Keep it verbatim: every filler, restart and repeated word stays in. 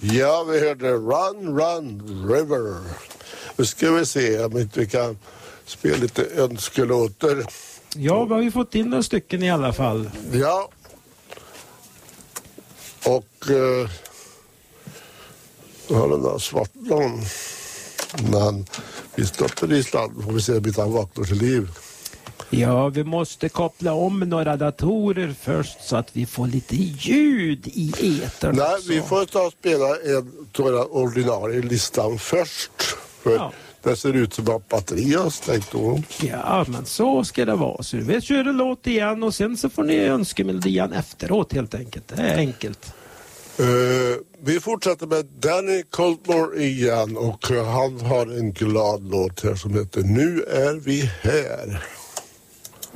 Ja, vi hörde Run, Run, River. Nu ska vi se om inte vi kan spela lite önskelåter. Ja, vi har ju fått in några stycken i alla fall. Ja. Och eh, jag har den där svartan. Men vi stoppar i sladd får vi se om han vaknar till liv. Ja, vi måste koppla om några datorer först så att vi får lite ljud i etern. Nej, också. vi får ta och spela en tror jag, ordinarie listan först. För Ja. det ser ut som att batteri har stängt om. Ja, men så ska det vara. Så vi kör en låt igen och sen så får ni önskemelodian efteråt helt enkelt. Det är enkelt. Uh, vi fortsätter med Danny Coulthard igen och han har en glad låt här som heter Nu är vi här.